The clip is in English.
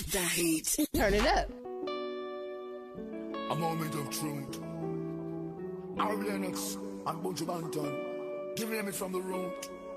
The heat. Turn it up. A moment of truth. Our Lennox and Bunch Banton. Giving it from the root.